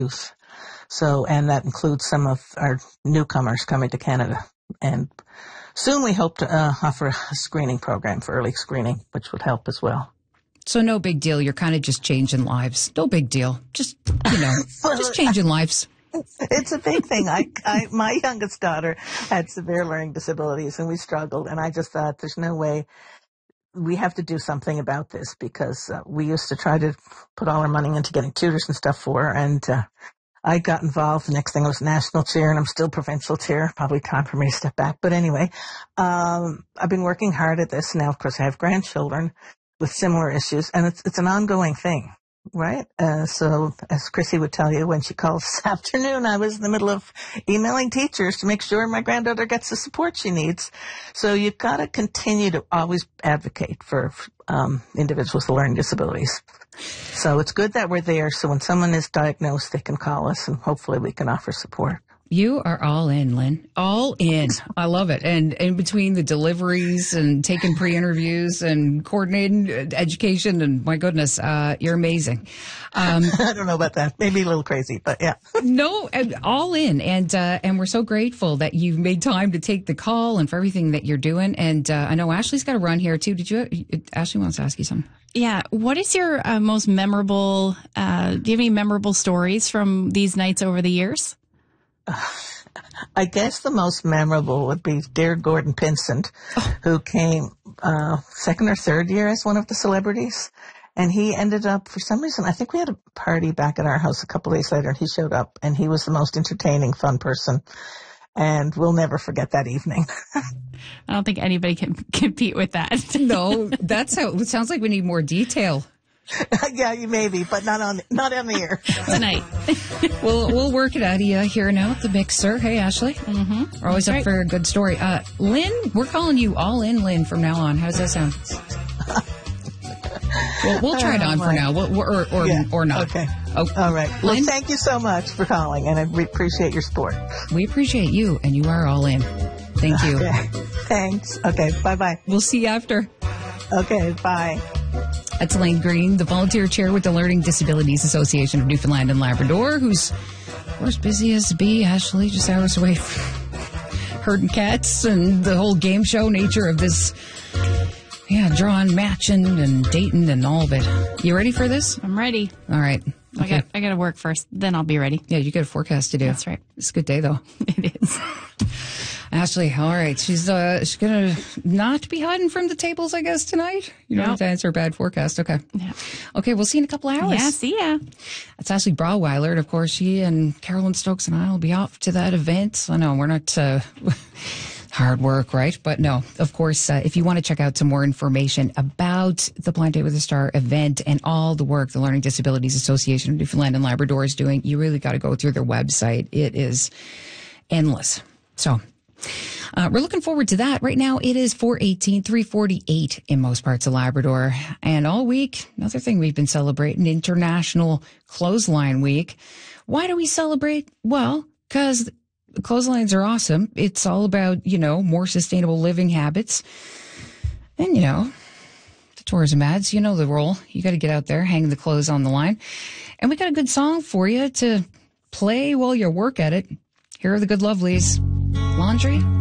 youth. So, and that includes some of our newcomers coming to Canada. And soon we hope to offer a screening program for early screening, which would help as well. So no big deal. You're kind of just changing lives. No big deal. Just, just changing lives. It's a big thing. My youngest daughter had severe learning disabilities, and we struggled. And I just thought, there's no way we have to do something about this, because we used to try to put all our money into getting tutors and stuff for her. And I got involved. The next thing was national chair, and I'm still provincial chair. Probably time for me to step back. But anyway, I've been working hard at this. Now, of course, I have grandchildren with similar issues, and it's an ongoing thing, right? So as Chrissy would tell you, when she calls this afternoon, I was in the middle of emailing teachers to make sure my granddaughter gets the support she needs. So you've got to continue to always advocate for individuals with learning disabilities. So it's good that we're there, so when someone is diagnosed, they can call us, and hopefully we can offer support. You are all in, Lynn. All in. I love it. And in between the deliveries and taking pre-interviews and coordinating education, and my goodness, you're amazing. I don't know about that. Maybe a little crazy, but yeah. No, all in. And we're so grateful that you've made time to take the call and for everything that you're doing. And I know Ashley's got to run here too. Ashley wants to ask you something. Yeah. What is your most memorable, do you have any memorable stories from these nights over the years? I guess the most memorable would be dear Gordon Pinsent, who came second or third year as one of the celebrities. And he ended up, for some reason, I think we had a party back at our house a couple of days later, and he showed up, and he was the most entertaining, fun person. And we'll never forget that evening. I don't think anybody can compete with that. No, that's how it sounds like. We need more detail. Yeah, you may be, but not on the air tonight. We'll work it out of you here now at the mixer. Hey, Ashley. Mm-hmm. We're always up for a good story. Lynn, we're calling you All In Lynn from now on. How does that sound? We'll try it on for now, or not. Okay. All right. Well, Lynn? Thank you so much for calling, and we appreciate your support. We appreciate you, and you are all in. Thank you. Okay. Thanks. Okay. Bye-bye. We'll see you after. Okay. Bye. That's Elaine Green, the volunteer chair with the Learning Disabilities Association of Newfoundland and Labrador, who's, of course, busy as bee. Ashley, just hours away from herding cats and the whole game show nature of this. Yeah, drawing, matching, and dating, and all of it. You ready for this? I'm ready. All right. Okay. I got to work first, then I'll be ready. Yeah, you got a forecast to do. That's right. It's a good day, though. It is. Ashley, all right. She's going to not be hiding from the tables, I guess, tonight. You don't have to answer a bad forecast. Okay. Yeah. Okay, we'll see you in a couple hours. Yeah, see ya. That's Ashley Brawweiler. And, of course, she and Carolyn Stokes and I will be off to that event. I know we're not... hard work, right? But no, of course, if you want to check out some more information about the Blind Date with a Star event and all the work the Learning Disabilities Association of Newfoundland and Labrador is doing, you really got to go through their website. It is endless. So we're looking forward to that. Right now, it is 4:18, 3:48 in most parts of Labrador. And all week, another thing we've been celebrating, International Clothesline Week. Why do we celebrate? Well, because clotheslines are awesome. It's all about, more sustainable living habits. And, the tourism ads, the role. You got to get out there, hang the clothes on the line. And we got a good song for you to play while you work at it. Here are the Good Lovelies. Laundry.